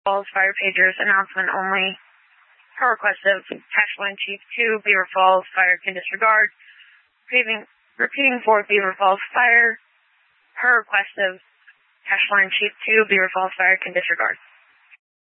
Falls Fire Pagers announcement only. Per request of Hash Line Chief 2, Beaver Falls Fire can disregard. Repeating for Beaver Falls Fire. Per request of Hash Line Chief 2, Beaver Falls Fire can disregard.